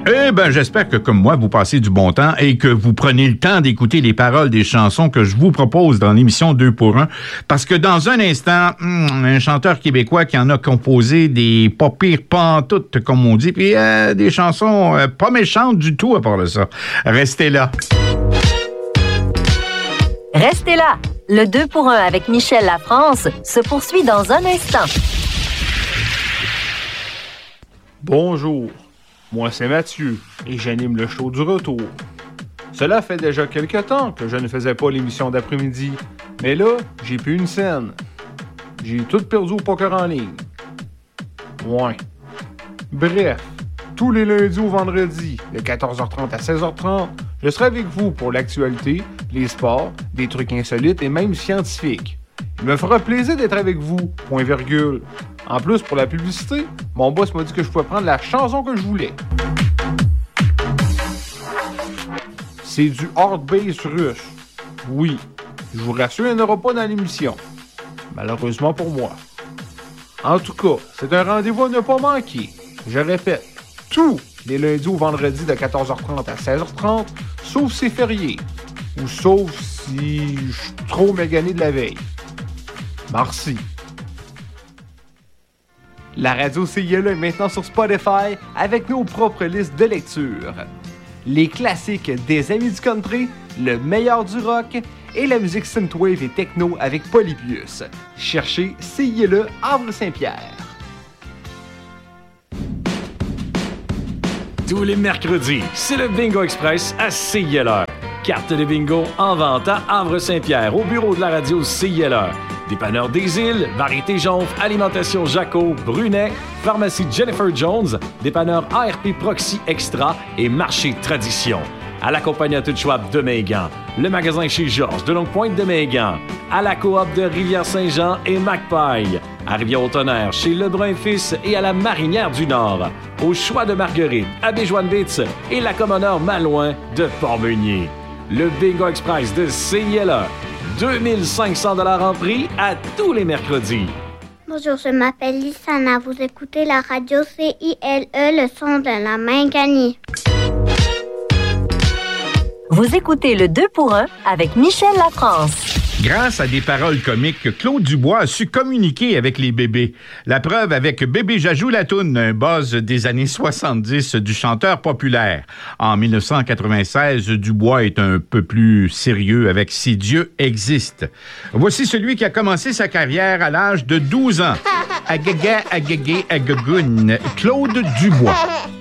Eh bien, j'espère que, comme moi, vous passez du bon temps et que vous prenez le temps d'écouter les paroles des chansons que je vous propose dans l'émission 2 pour 1. Parce que dans un instant, un chanteur québécois qui en a composé des pas pires pantoutes, comme on dit, puis des chansons pas méchantes du tout à part de ça. Restez là. Restez là. Le 2 pour 1 avec Michel Lafrance se poursuit dans un instant. Bonjour, moi c'est Mathieu et j'anime le show du retour. Cela fait déjà quelque temps que je ne faisais pas l'émission d'après-midi, mais là, j'ai plus une scène. J'ai tout perdu au poker en ligne. Ouais. Bref, tous les lundis ou vendredis, de 14h30 à 16h30, je serai avec vous pour l'actualité, les sports, des trucs insolites et même scientifiques. Il me fera plaisir d'être avec vous, point virgule. En plus, pour la publicité, mon boss m'a dit que je pouvais prendre la chanson que je voulais. C'est du hard bass russe. Oui, je vous rassure, il n'y en aura pas dans l'émission. Malheureusement pour moi. En tout cas, c'est un rendez-vous à ne pas manquer. Je répète, tous les lundis ou vendredis de 14h30 à 16h30, sauf si c'est férié. Ou sauf si je suis trop magané de la veille. Merci. La radio CILE est maintenant sur Spotify avec nos propres listes de lecture. Les classiques des Amis du Country, le meilleur du rock et la musique synthwave et techno avec Polybius. Cherchez CILE Havre-Saint-Pierre. Tous les mercredis, c'est le Bingo Express à CILE. Carte de bingo en vente à Havre-Saint-Pierre au bureau de la radio CILE. Dépanneur des Îles, Variété Jonf, Alimentation Jaco, Brunet, Pharmacie Jennifer Jones, Dépanneur ARP Proxy Extra et Marché Tradition. À la Compagnie Schwab de Mégan, le magasin chez Georges de Longue-Pointe de Mégan, à la Coop de Rivière-Saint-Jean et Macpaille, à Rivière-au-Tonnerre chez Lebrun-Fils et à la Marinière du Nord, au Choix de Marguerite, à Béjoine-Bitz et la Commodore Malouin de Port-Meunier. Le Bingo Express de CILE, 2500 $ en prix à tous les mercredis. Bonjour, je m'appelle Lissana. Vous écoutez la radio CILE, le son de la Minganie. Vous écoutez le 2 pour 1 avec Michel Lafrance. Grâce à des paroles comiques, Claude Dubois a su communiquer avec les bébés. La preuve avec Bébé Jajou la toune, un buzz des années 70 du chanteur populaire. En 1996, Dubois est un peu plus sérieux avec Si Dieu existe. Voici celui qui a commencé sa carrière à l'âge de 12 ans. Agaga, agagé, agagoun, Claude Dubois.